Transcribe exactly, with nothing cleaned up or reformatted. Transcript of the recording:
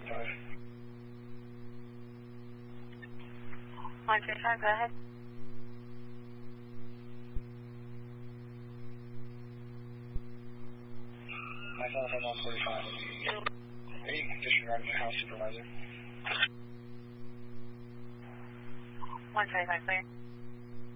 five. one thirty-five, go ahead. Myself at one forty-five. Hey, disregarding the house supervisor. one twenty-five, clear.